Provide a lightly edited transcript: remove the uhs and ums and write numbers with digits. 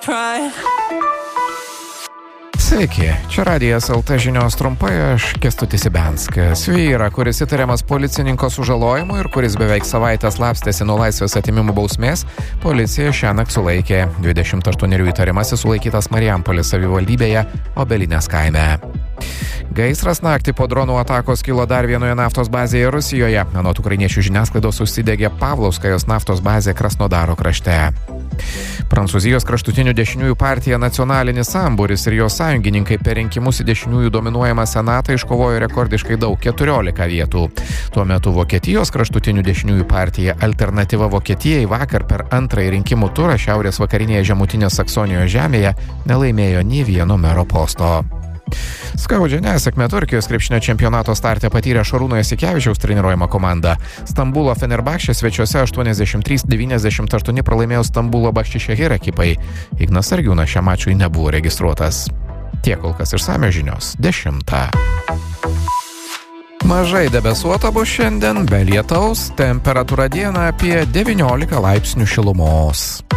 Sveiki, čia Radijas LT žinios trumpai, aš Kęstutis Ibenskas. Vyrą, kuris įtariamas policininko sužalojimu ir kuris beveik savaitę slapstėsi nuo laisvės atėmimo bausmės, policija šiąnakt sulaikė. 28 įtariamasis sulaikytas Marijampolės savivaldybėje Obelinės kaime. Gaisras naktį po dronų atakos kilo dar vienoje naftos bazėje Rusijoje. Anot ukrainiečių žiniasklaidos užsidegė Pavlovskajos naftos bazė Krasnodaro krašte. Prancūzijos kraštutinių dešiniųjų partija Nacionalinis sambūris ir jos sąjungininkai per rinkimus į dešiniųjų dominuojamą senatą iškovojo rekordiškai daug 14 vietų. Tuo metu Vokietijos kraštutinių dešiniųjų partija Alternatyva Vokietijai vakar per antrąjį rinkimų turą šiaurės vakarinėje žemutinės Saksonijos žemėje nelaimėjo nei vieno mero posto. Skaudžią nesėkmę Turkijos krepšinio čempionato starte patyrė Šarūno Jasikevičiaus treniruojama komanda. Stambulo Fenerbahče svečiuose 83-98 pralaimėjo Stambulo Başakşehir ekipai. Ignas Sargiūnas šiam mačui nebuvo registruotas. Tiek kol kas išsamios žinios 10. Mažai debesuota bus šiandien, be lietaus, temperatūra dieną apie 19 laipsnių šilumos.